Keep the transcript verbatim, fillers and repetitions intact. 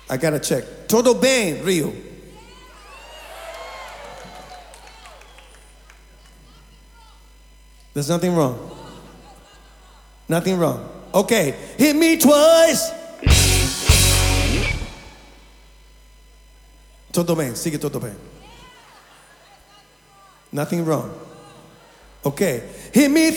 I gotta check. Todo bem, Rio. There's nothing wrong. Nothing wrong. Okay, hit me twice. Todo bem, sigue todo bem. Nothing wrong. Okay, hit me